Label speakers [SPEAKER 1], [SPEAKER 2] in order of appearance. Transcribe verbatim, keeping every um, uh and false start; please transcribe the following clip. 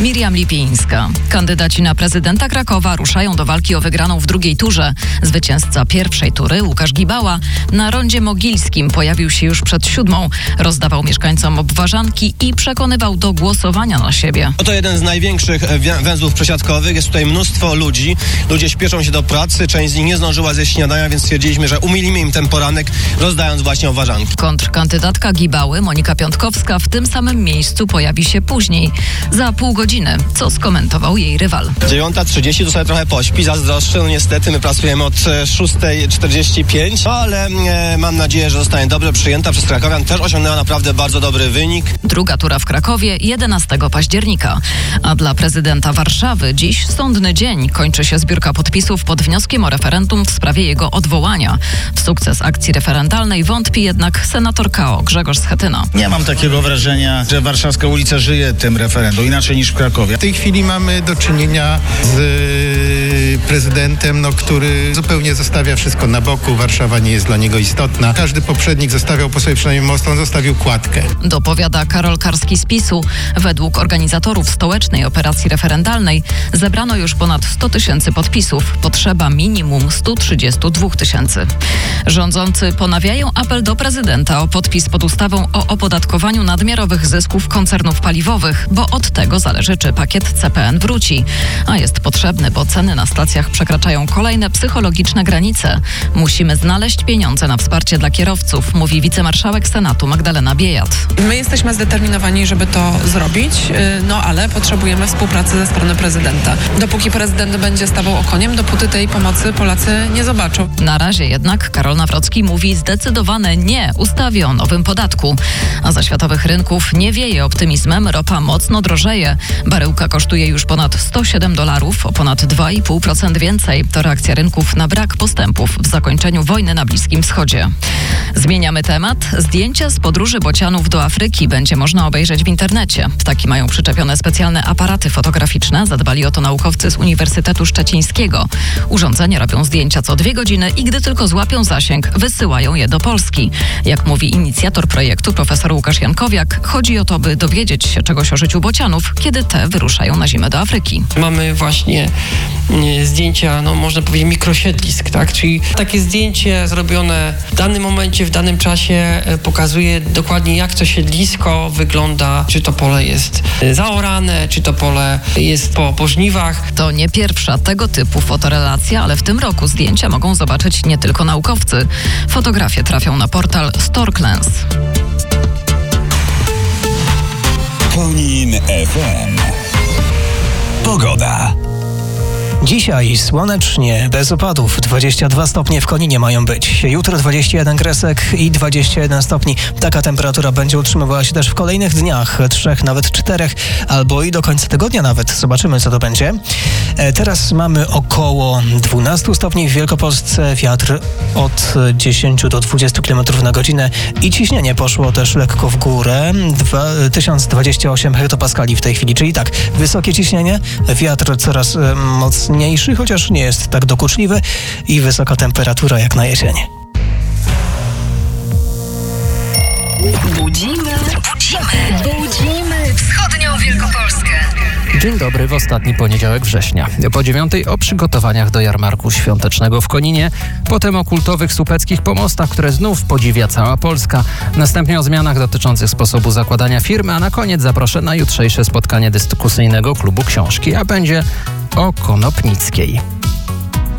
[SPEAKER 1] Miriam Lipińska. Kandydaci na prezydenta Krakowa ruszają do walki o wygraną w drugiej turze. Zwycięzca pierwszej tury, Łukasz Gibała, na rondzie mogilskim pojawił się już przed siódmą. Rozdawał mieszkańcom obwarzanki i przekonywał do głosowania na siebie.
[SPEAKER 2] To jeden z największych węzłów przesiadkowych. Jest tutaj mnóstwo ludzi. Ludzie śpieszą się do pracy. Część z nich nie zdążyła zjeść śniadania, więc stwierdziliśmy, że umilimy im ten poranek, rozdając właśnie obwarzanki.
[SPEAKER 1] Kontrkandydatka Gibały, Monika Piątkowska, w tym samym miejscu pojawi się później, za pół godziny, co skomentował jej rywal.
[SPEAKER 2] dziewiąta trzydzieści to sobie trochę pośpi, zazdroszczę. No niestety my pracujemy od szósta czterdzieści pięć, no, ale e, mam nadzieję, że zostanie dobrze przyjęta przez krakowian. Też osiągnęła naprawdę bardzo dobry wynik.
[SPEAKER 1] Druga tura w Krakowie jedenastego października. A dla prezydenta Warszawy dziś sądny dzień. Kończy się zbiórka podpisów pod wnioskiem o referendum w sprawie jego odwołania. W sukces akcji referendalnej wątpi jednak senator K O Grzegorz Schetyna.
[SPEAKER 3] Nie mam takiego wrażenia, że warszawska ulica żyje tym referendum, inaczej niż w Krakowie.
[SPEAKER 4] W tej chwili mamy do czynienia z prezydentem, no, który zupełnie zostawia wszystko na boku. Warszawa nie jest dla niego istotna. Każdy poprzednik zostawiał po sobie przynajmniej most, on zostawił kładkę.
[SPEAKER 1] Dopowiada Karol Karski z PiSu. Według organizatorów stołecznej operacji referendalnej zebrano już ponad sto tysięcy podpisów. Potrzeba minimum sto trzydzieści dwa tysięcy. Rządzący ponawiają apel do prezydenta o podpis pod ustawą o opodatkowaniu nadmiarowych zysków koncernów paliwowych, bo od tego zależy, czy pakiet C P N wróci. A jest potrzebny, bo ceny na stacjach przekraczają kolejne psychologiczne granice. Musimy znaleźć pieniądze na wsparcie dla kierowców, mówi wicemarszałek Senatu Magdalena Biejat.
[SPEAKER 5] My jesteśmy zdeterminowani, żeby to zrobić, no ale potrzebujemy współpracy ze strony prezydenta. Dopóki prezydent będzie stawał okoniem, dopóty tej pomocy Polacy nie zobaczą.
[SPEAKER 1] Na razie jednak Karol Nawrocki mówi zdecydowane nie ustawie o nowym podatku. A za światowych rynków nie wieje optymizmem, ropa mocno drożeje. Baryłka kosztuje już ponad sto siedem dolarów, o ponad dwa i pół procent więcej. To reakcja rynków na brak postępów w zakończeniu wojny na Bliskim Wschodzie. Zmieniamy temat. Zdjęcia z podróży bocianów do Afryki będzie można obejrzeć w internecie. Ptaki mają przyczepione specjalne aparaty fotograficzne. Zadbali o to naukowcy z Uniwersytetu Szczecińskiego. Urządzenia robią zdjęcia co dwie godziny i gdy tylko złapią zasięg, wysyłają je do Polski. Jak mówi inicjator projektu profesor Łukasz Jankowiak, chodzi o to, by dowiedzieć się czegoś o życiu bocianów, kiedy te wyruszają na zimę do Afryki.
[SPEAKER 6] Mamy właśnie nie, zdjęcia, no można powiedzieć mikrosiedlisk, tak? Czyli takie zdjęcie zrobione w danym momencie, w danym czasie e, pokazuje dokładnie, jak to siedlisko wygląda, czy to pole jest zaorane, czy to pole jest po, po żniwach.
[SPEAKER 1] To nie pierwsza tego typu fotorelacja, ale w tym roku zdjęcia mogą zobaczyć nie tylko naukowcy. Fotografie trafią na portal Storklens.
[SPEAKER 7] Konin F M. Pogoda.
[SPEAKER 8] Dzisiaj słonecznie, bez opadów, dwadzieścia dwa stopnie w Koninie mają być. Jutro dwadzieścia jeden kresek i dwadzieścia jeden stopni. Taka temperatura będzie utrzymywała się też w kolejnych dniach, trzech, nawet czterech, albo i do końca tygodnia nawet. Zobaczymy, co to będzie. E, teraz mamy około dwanaście stopni w Wielkopolsce, wiatr od dziesięć do dwudziestu kilometrów na godzinę i ciśnienie poszło też lekko w górę, tysiąc dwadzieścia osiem hektopaskali w tej chwili, czyli tak, wysokie ciśnienie, wiatr coraz e, mocniej mniejszy, chociaż nie jest tak dokuczliwy i wysoka temperatura jak na jesieni.
[SPEAKER 1] Budzimy, budzimy, budzimy wschodnią Wielkopolskę.
[SPEAKER 9] Dzień dobry w ostatni poniedziałek września. Po dziewiątej o przygotowaniach do jarmarku świątecznego w Koninie, potem o kultowych supeckich pomostach, które znów podziwia cała Polska, następnie o zmianach dotyczących sposobu zakładania firmy, a na koniec zaproszę na jutrzejsze spotkanie dyskusyjnego klubu książki, a będzie o Konopnickiej.